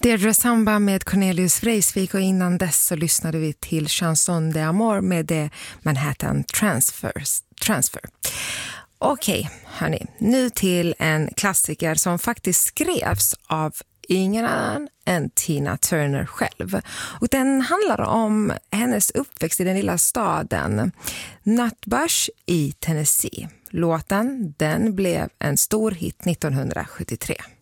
Deirdre Samba med Cornelius Vreeswijk, och innan dess så lyssnade vi till Chanson d'Amour med The Manhattan Transfer. Okej, hörni, nu till en klassiker som faktiskt skrevs av ingen annan än Tina Turner själv. Och den handlar om hennes uppväxt i den lilla staden Nutbush i Tennessee. Låten, den blev en stor hit 1973.